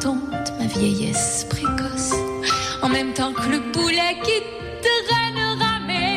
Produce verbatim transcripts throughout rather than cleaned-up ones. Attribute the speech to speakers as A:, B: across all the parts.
A: dompte ma vieillesse précoce, en même temps que le boulet qui drainera mes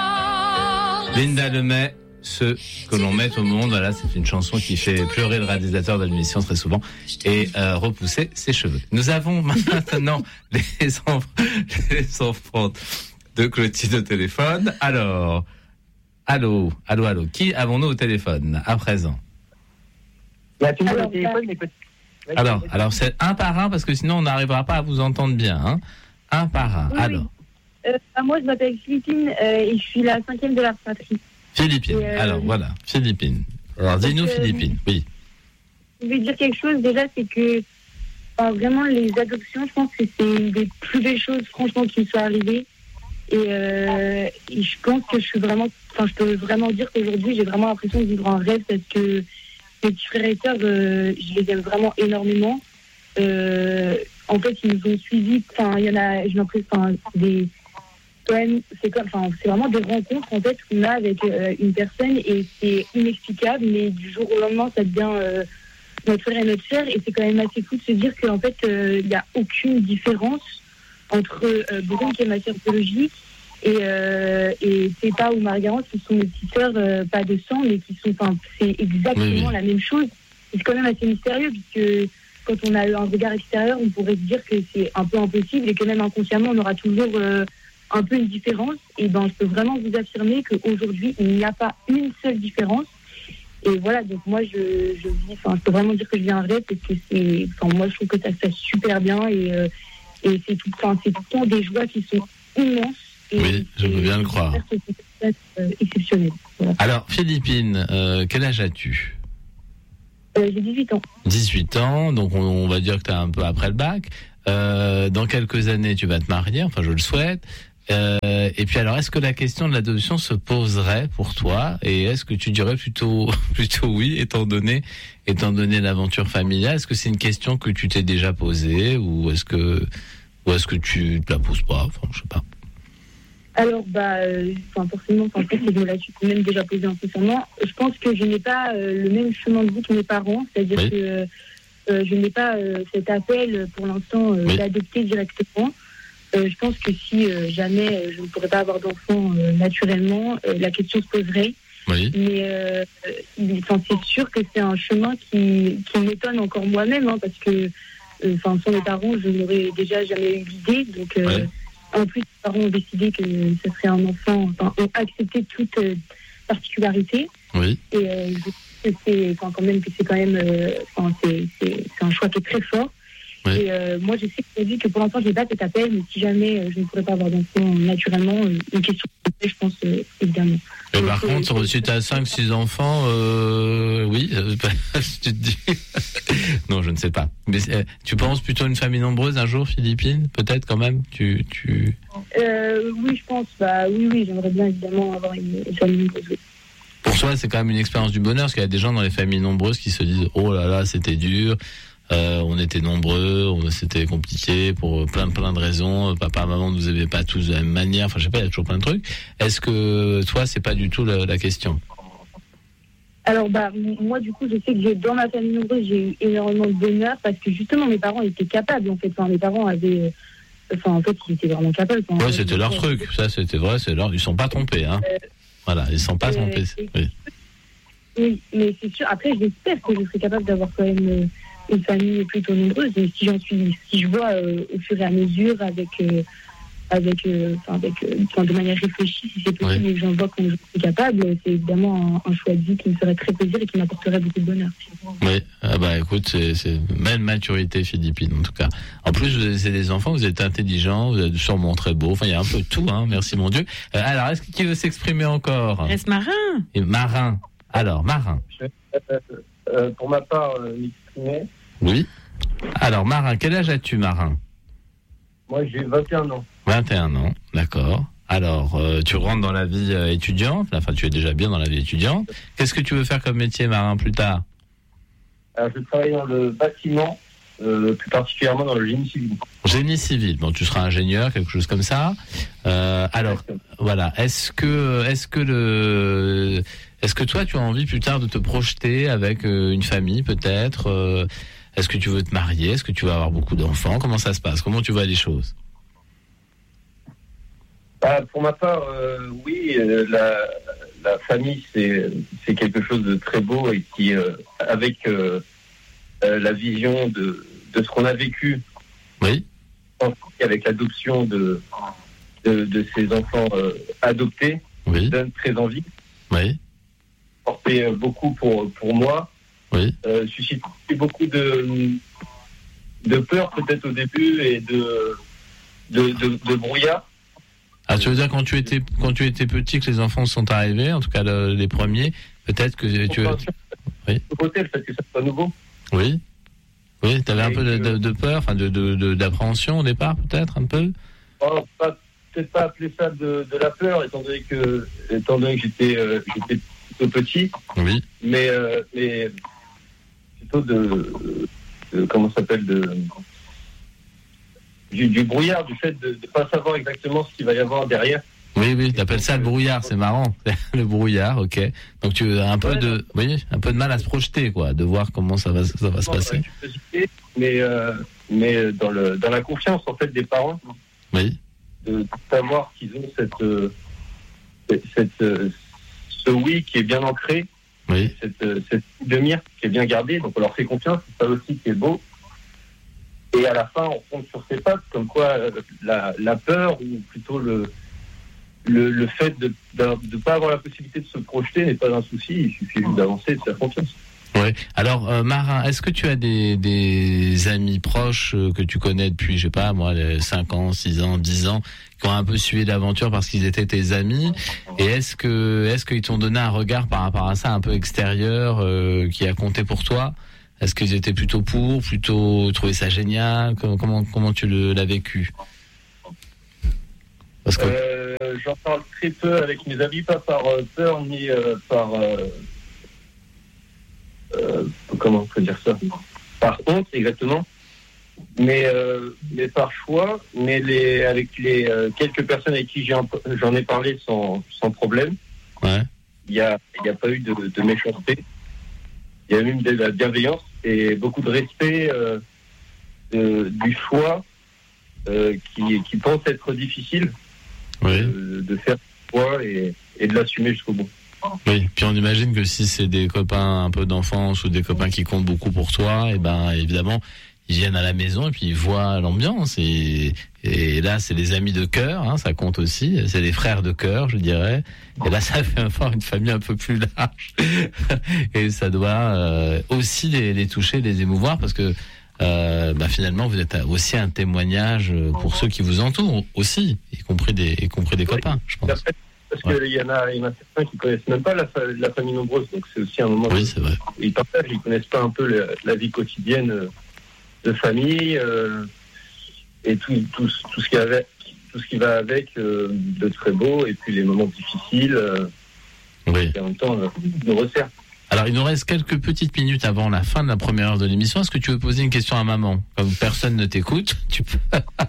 A: forces.
B: Linda Lemay, ce que l'on met au monde, voilà, c'est une chanson qui fait pleurer le réalisateur de l'émission très souvent et euh, repousser ses cheveux. Nous avons maintenant les enfants, les enfants de Clotilde au téléphone. Alors, allô, allô, allô, qui avons-nous au téléphone à présent?
C: Il y a tout le monde au téléphone, mais peut-être.
B: Alors, alors c'est un par un parce que sinon on n'arrivera pas à vous entendre bien. Hein. Un par un.
C: Oui,
B: alors.
C: Oui. Euh, moi, je m'appelle Philippine euh, et je suis la cinquième de la fratrie.
B: Philippine. Euh, alors voilà, Philippine. Alors dis-nous euh, Philippine. Oui.
C: Je vais dire quelque chose déjà, c'est que enfin, vraiment les adoptions, je pense que c'est une des plus belles choses, franchement, qui me soit arrivée. Et, euh, et je pense que je suis vraiment, enfin, je peux vraiment dire qu'aujourd'hui, j'ai vraiment l'impression de vivre un rêve parce que mes petits frères et sœurs, euh, je les aime vraiment énormément. Euh, en fait, ils nous ont suivis. Enfin, il y en a, j'ai l'impression, enfin, des, c'est comme, enfin, c'est vraiment des rencontres en fait qu'on a avec euh, une personne et c'est inexplicable. Mais du jour au lendemain, ça devient euh, notre frère et notre sœur. Et c'est quand même assez fou de se dire qu'en fait, il euh, n'y a aucune différence entre euh, Brune, qui est ma sœur biologique, et, euh, et Pépa ou Margarance, qui sont mes petites sœurs, euh, pas de sang, mais qui sont, enfin, c'est exactement oui, oui. la même chose. Et c'est quand même assez mystérieux, puisque quand on a un regard extérieur, on pourrait se dire que c'est un peu impossible et que même inconsciemment, on aura toujours euh, un peu une différence. Et ben, je peux vraiment vous affirmer qu'aujourd'hui, il n'y a pas une seule différence. Et voilà, donc moi, je, je vis, enfin, je peux vraiment dire que je vis un rêve, parce que c'est, enfin, moi, je trouve que ça se fait super bien et, euh, et c'est tout, enfin, c'est tout le temps des joies qui sont immenses. Et
B: oui, je veux bien le croire.
C: C'est euh, exceptionnel. Voilà.
B: Alors, Philippine, euh, quel âge as-tu?
C: euh, J'ai dix-huit ans.
B: dix-huit ans, donc on, on va dire que tu es un peu après le bac. Euh, dans quelques années, tu vas te marier, enfin je le souhaite. Euh, et puis alors, est-ce que la question de l'adoption se poserait pour toi? Et est-ce que tu dirais plutôt plutôt oui, étant donné étant donné l'aventure familiale? Est-ce que c'est une question que tu t'es déjà posée ou est-ce que ou est-ce que tu te la poses pas? Enfin, je sais pas.
C: Alors, bah, euh, forcément, en fait, c'est là, tu peux même déjà poser incessamment. Je pense que je n'ai pas euh, le même chemin de vie que mes parents, c'est-à-dire oui. que euh, je n'ai pas euh, cet appel pour l'instant euh, oui. d'adopter directement. Euh, je pense que si euh, jamais euh, je ne pourrais pas avoir d'enfant euh, naturellement, euh, la question se poserait.
B: Oui.
C: Mais euh, enfin, c'est sûr que c'est un chemin qui, qui m'étonne encore moi-même, hein, parce que euh, sans mes parents, je n'aurais déjà jamais eu l'idée. Donc, euh, oui. En plus, les parents ont décidé que ce serait un enfant, enfin, ont accepté toute euh, particularité.
B: Oui.
C: Et euh, je sais que c'est, enfin, quand même, que c'est quand même, euh, enfin, c'est, c'est, c'est un choix qui est très fort. Oui. Et euh, moi, je sais aujourd'hui que pour l'instant, je n'ai pas cet appel, mais si jamais euh, je ne pourrais pas avoir d'enfant naturellement, euh, une question, je pense, euh, évidemment.
B: Et donc, par euh, contre, euh, si tu as cinq six enfants, euh, oui, euh, tu te dis. Non, je ne sais pas. Mais euh, tu penses plutôt à une famille nombreuse un jour, Philippine? Peut-être quand même tu, tu...
C: Euh, Oui, je pense. Bah, oui, oui, j'aimerais bien évidemment avoir une, une famille nombreuse. Oui.
B: Pour toi, c'est quand même une expérience du bonheur, parce qu'il y a des gens dans les familles nombreuses qui se disent « Oh là là, c'était dur ». Euh, on était nombreux, on, c'était compliqué pour plein plein de raisons. Papa, maman nous aimaient pas tous de la même manière. Enfin, je sais pas, il y a toujours plein de trucs. Est-ce que toi, c'est pas du tout la, la question?
C: Alors, bah, moi, du coup, je sais que j'ai, dans ma famille nombreuse, j'ai eu énormément de bonheur parce que justement, mes parents étaient capables. En fait, enfin, mes parents avaient, enfin, en fait, ils étaient vraiment capables.
B: Ouais, fait, c'était leur truc. Ça, c'était vrai. C'est leur... Ils sont pas trompés, hein. Euh, voilà, ils sont pas euh, trompés. Oui.
C: Oui, mais c'est sûr. Après, j'espère que je serai capable d'avoir quand même une famille plutôt nombreuse. Et si j'en suis, si je vois euh, au fur et à mesure, avec, euh, avec, euh, avec, euh, enfin, de manière réfléchie, si c'est possible, oui. et que j'en vois quand je suis capable, c'est évidemment un, un choix de vie qui me ferait très plaisir et qui m'apporterait beaucoup de bonheur.
B: Oui, ah bah écoute, c'est, c'est une belle maturité, Philippine, en tout cas. En plus, vous êtes des enfants, vous êtes intelligents, vous êtes sûrement très beaux. Enfin, il y a un peu de tout, hein. Merci mon Dieu. Euh, alors, est-ce qu'il veut s'exprimer encore?
D: Reste Marin.
B: Et Marin. Alors, Marin.
E: Je, euh, euh, pour ma part, euh, m'exprimer.
B: Oui. Alors, Marin, quel âge as-tu, Marin?
E: Moi, j'ai vingt et un ans.
B: vingt et un ans, d'accord. Alors, euh, tu rentres dans la vie euh, étudiante, enfin, tu es déjà bien dans la vie étudiante. Qu'est-ce que tu veux faire comme métier, Marin, plus tard?
E: Alors, je travaille dans le bâtiment, euh, plus particulièrement dans le génie civil.
B: Génie civil, bon, tu seras ingénieur, quelque chose comme ça. Euh, alors, Exactement. Voilà. Est-ce que, est-ce que le, est-ce que toi, tu as envie plus tard de te projeter avec euh, une famille, peut-être, euh, Est-ce que tu veux te marier? Est-ce que tu vas avoir beaucoup d'enfants? Comment ça se passe? Comment tu vois les choses?
E: Bah, pour ma part, euh, oui, euh, la, la famille, c'est, c'est quelque chose de très beau et qui, euh, avec euh, euh, la vision de, de ce qu'on a vécu,
B: oui,
E: avec l'adoption de, de, de ces enfants euh, adoptés,
B: oui,
E: donne très envie.
B: Oui.
E: Portait beaucoup pour, pour moi.
B: Oui.
E: Euh, suscite beaucoup de, de peur peut-être au début et de, de, de, de brouillard.
B: Ah, tu veux dire quand tu étais quand tu étais petit que les enfants sont arrivés, en tout cas le, les premiers, peut-être que tu as... Oui.
E: Peut-être parce que ça soit nouveau.
B: Oui. Oui, tu avais un peu de,
E: que...
B: de, de peur, enfin de, de, de d'appréhension au départ, peut-être un peu.
E: Oh, pas, peut-être pas appeler ça de, de la peur, étant donné que étant donné que j'étais euh, j'étais plutôt petit.
B: Oui.
E: Mais euh, mais plutôt de, de comment ça s'appelle de Du, du brouillard, du fait de ne pas savoir exactement ce qu'il va y avoir derrière.
B: Oui, oui, t'appelles ça le brouillard, c'est marrant. Le brouillard, ok. Donc tu as un peu ouais, de, oui, un peu de mal à se projeter, quoi, de voir comment ça va, ça va se passer.
E: Mais, euh, mais dans le, dans la confiance en fait des parents.
B: Oui.
E: De, de savoir qu'ils ont cette, euh, cette, euh, ce oui qui est bien ancré.
B: Oui.
E: Cette, euh, cette demi-mire qui est bien gardée. Donc on leur fait confiance. C'est ça aussi qui est beau. Et à la fin, on compte sur ses pattes, comme quoi euh, la, la peur, ou plutôt le, le, le fait de ne pas avoir la possibilité de se projeter n'est pas un souci, il suffit juste d'avancer et de faire confiance.
B: Oui. Alors, euh, Marin, est-ce que tu as des, des amis proches euh, que tu connais depuis, je sais pas, moi, cinq ans, six ans, dix ans, qui ont un peu suivi l'aventure parce qu'ils étaient tes amis? Et est-ce que est-ce qu'ils t'ont donné un regard par rapport à ça, un peu extérieur, euh, qui a compté pour toi? Est-ce qu'ils étaient plutôt pour, plutôt trouvé ça génial? Comment, comment tu le, l'as vécu? Parce que...
E: euh, j'en parle très peu avec mes amis, pas par euh, peur ni euh, par... Euh, euh, comment on peut dire ça? Par honte, exactement. Mais, euh, mais par choix, mais les, avec les euh, quelques personnes avec qui j'en, j'en ai parlé sans, sans problème,
B: ouais.
E: Il n'y a, y a pas eu de, de méchanceté. Il y a même de la bienveillance et beaucoup de respect euh, de, du choix euh, qui, qui pense être difficile,
B: oui.
E: de, de faire ce choix et, et de l'assumer jusqu'au bout.
B: Oui, puis on imagine que si c'est des copains un peu d'enfance ou des copains qui comptent beaucoup pour toi, et ben évidemment ils viennent à la maison et puis ils voient l'ambiance et, et là c'est les amis de cœur, hein, ça compte aussi, c'est les frères de cœur, je dirais. Et là ça fait avoir une famille un peu plus large et ça doit euh, aussi les, les toucher, les émouvoir parce que euh, bah finalement vous êtes aussi un témoignage pour ceux qui vous entourent aussi, y compris des, y compris des copains, je pense.
E: Parce qu'il ouais. y en a, il y en a certains qui connaissent même pas la, la famille nombreuse, donc c'est aussi un moment.
B: Oui,
E: où
B: c'est vrai.
E: Ils partagent, ils connaissent pas un peu la, la vie quotidienne de famille euh, et tout, tout, tout ce qui avait, tout ce qui va avec euh, de très beau, et puis les moments difficiles. Euh,
B: oui.
E: Et en même temps, euh, de resserre.
B: Alors, il nous reste quelques petites minutes avant la fin de la première heure de l'émission. Est-ce que tu veux poser une question à maman? Comme personne ne t'écoute, tu peux.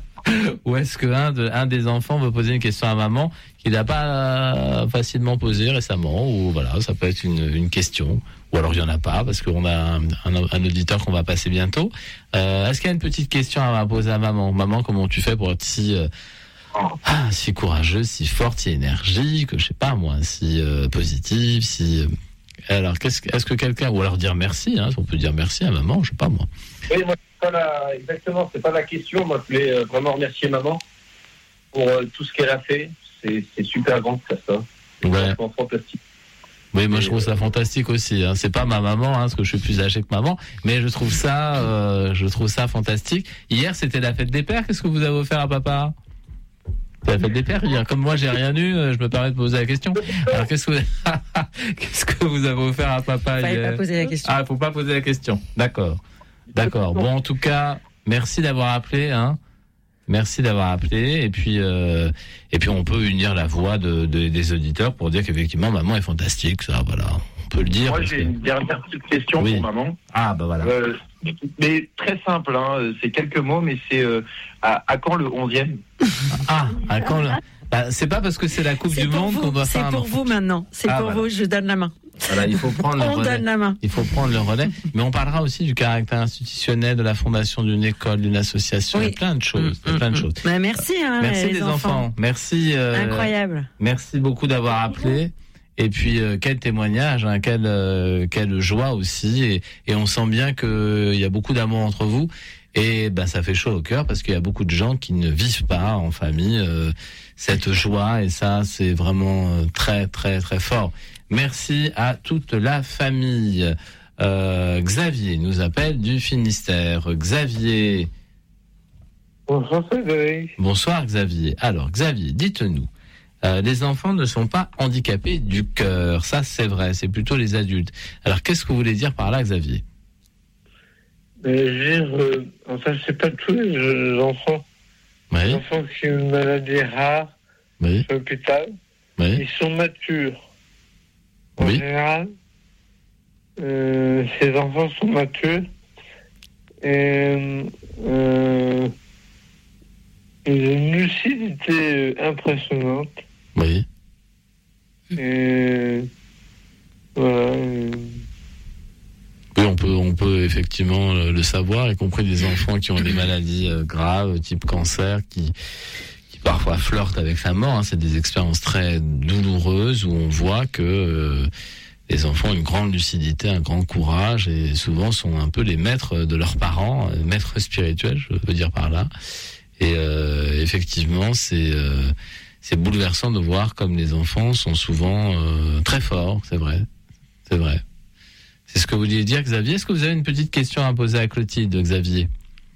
B: Ou est-ce qu'un de, un des enfants veut poser une question à maman qu'il n'a pas facilement posée récemment? Ou voilà, ça peut être une, une question. Ou alors il n'y en a pas, parce qu'on a un, un, un auditeur qu'on va passer bientôt. Euh, est-ce qu'il y a une petite question à poser à maman? Maman, comment tu fais pour être si... Euh, ah, si courageuse, si forte, si énergique, je sais pas moi, si euh, positive, si... Euh, alors, qu'est-ce, est-ce que quelqu'un... Ou alors dire merci, hein, on peut dire merci à maman, je sais pas moi.
E: Oui, moi, c'est pas la... exactement, c'est pas la question. Moi, je voulais euh, vraiment remercier maman pour euh, tout ce qu'elle a fait. C'est, c'est super grand de faire ça. C'est
B: ouais.
E: vraiment fantastique.
B: Oui, moi je trouve ça fantastique aussi. Hein. C'est pas ma maman, hein, parce que je suis plus âgé que maman, mais je trouve ça, euh, je trouve ça fantastique. Hier, c'était la fête des pères. Qu'est-ce que vous avez offert à papa? C'est la fête des pères hier. Comme moi, j'ai rien eu, je me permets de poser la question. Alors, qu'est-ce que vous, qu'est-ce que vous avez offert à papa hier?
D: Fallait pas poser la question.
B: Ah, faut pas poser la question. D'accord, d'accord. Bon, en tout cas, merci d'avoir appelé, hein. Merci d'avoir appelé et puis euh, et puis on peut unir la voix de, de des auditeurs pour dire qu'effectivement maman est fantastique, ça voilà, on peut le dire.
E: Moi j'ai que... une dernière petite question oui. pour maman.
B: Ah bah voilà.
E: Euh, mais très simple, hein, c'est quelques mots, mais c'est euh, à, à quand le onzième?
B: Ah, à quand le... Bah, c'est pas parce que c'est la Coupe
D: c'est
B: du Monde
D: vous,
B: qu'on doit
D: c'est
B: faire.
D: C'est pour
B: un...
D: vous maintenant. C'est ah, pour voilà. vous. Je donne la main.
B: Voilà, il faut prendre le
D: On
B: relais.
D: donne la main.
B: Il faut prendre le relais. Mais on parlera aussi du caractère institutionnel, de la fondation d'une école, d'une association.
D: Oui.
B: Il y a plein de choses.
D: Mmh,
B: Il y a plein de
D: mmh.
B: choses.
D: Bah, merci, hein,
B: Merci
D: les,
B: les
D: enfants.
B: enfants. Merci. euh,
D: Incroyable.
B: Merci beaucoup d'avoir appelé. Et puis euh, quel témoignage, hein, quelle euh, quelle joie aussi. Et, et on sent bien que il y a beaucoup d'amour entre vous. Et ben ça fait chaud au cœur parce qu'il y a beaucoup de gens qui ne vivent pas en famille euh, cette joie. Et ça, c'est vraiment euh, très très très fort. Merci à toute la famille. Euh, Xavier nous appelle du Finistère. Xavier.
F: Bonsoir Frédéric.
B: Bonsoir Xavier. Alors Xavier, dites-nous. Euh, les enfants ne sont pas handicapés du cœur. Ça, c'est vrai. C'est plutôt les adultes. Alors, qu'est-ce que vous voulez dire par là, Xavier?
F: Mais je veux dire, euh, enfin, c'est pas tous les euh, enfants.
B: Oui.
F: Les enfants qui ont une maladie rare
B: Oui.
F: à l'hôpital,
B: Oui.
F: ils sont matures. En
B: Oui.
F: général, euh, ces enfants sont matures et euh, ils ont une lucidité impressionnante.
B: Oui.
F: Et voilà. euh,
B: Oui, on peut, on peut effectivement le, le savoir, y compris des enfants qui ont des maladies euh, graves, type cancer, qui, qui parfois flirtent avec la mort. Hein. C'est des expériences très douloureuses où on voit que euh, les enfants ont une grande lucidité, un grand courage et souvent sont un peu les maîtres de leurs parents, euh, maîtres spirituels, je veux dire par là. Et euh, effectivement, c'est euh, c'est bouleversant de voir comme les enfants sont souvent euh, très forts, c'est vrai, c'est vrai. C'est ce que vous vouliez dire, Xavier. Est-ce que vous avez une petite question à poser à Clotilde, Xavier?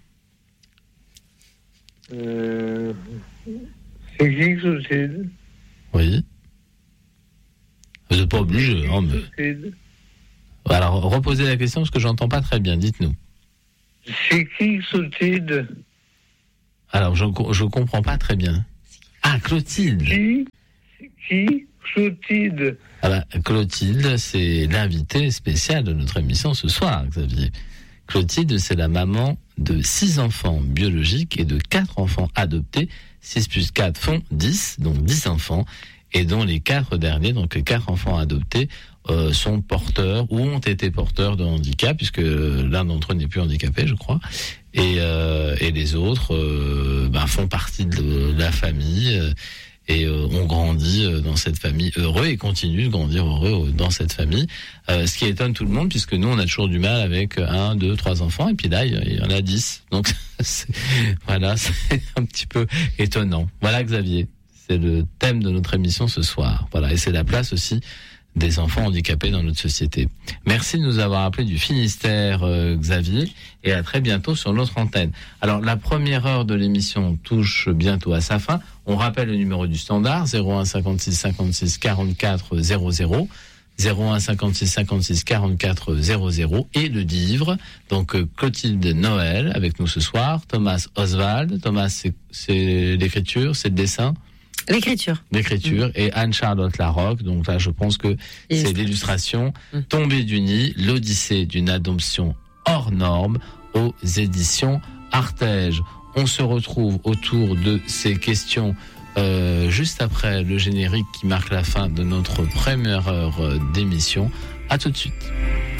F: euh, c'est qui Clotilde?
B: Oui. Vous n'êtes pas obligé, hein, mais...
F: Clotilde.
B: Alors, reposez la question parce que j'entends pas très bien, dites-nous.
F: C'est qui Clotilde?
B: Alors, je je comprends pas très bien. Ah, Clotilde.
F: Qui? C'est qui Clotilde?
B: Ah bah, Clotilde, c'est l'invité spécial de notre émission ce soir, Xavier. Clotilde, c'est la maman de six enfants biologiques et de quatre enfants adoptés. six plus quatre font dix, donc dix enfants, et dont les quatre derniers, donc quatre enfants adoptés, euh, sont porteurs ou ont été porteurs de handicap, puisque l'un d'entre eux n'est plus handicapé, je crois. Et, euh, et les autres euh, ben, font partie de la famille euh, et euh, ont grandi euh, dans cette famille heureux et continuent de grandir heureux dans cette famille. Euh, ce qui étonne tout le monde, puisque nous, on a toujours du mal avec un, deux, trois enfants, et puis là, il y en a dix. Donc, c'est, voilà, c'est un petit peu étonnant. Voilà, Xavier, c'est le thème de notre émission ce soir. Voilà, et c'est la place aussi des enfants handicapés dans notre société. Merci de nous avoir appelé du Finistère, euh, Xavier, et à très bientôt sur notre antenne. Alors, la première heure de l'émission touche bientôt à sa fin. On rappelle le numéro du standard, zéro un cinquante-six cinquante-six quarante-quatre zéro zéro, zéro un cinquante-six cinquante-six quarante-quatre zéro zéro, et le livre, donc euh, Clotilde Noël, avec nous ce soir, Thomas Oswald. Thomas, c'est, c'est l'écriture, c'est le dessin?
D: L'écriture.
B: L'écriture, mmh. Et Anne-Charlotte Larocque, donc là je pense que
D: Et
B: c'est l'illustration,
D: mmh.
B: Tombée du nid, l'Odyssée d'une adoption hors norme aux éditions Artege. On se retrouve autour de ces questions euh, juste après le générique qui marque la fin de notre première heure d'émission. À tout de suite.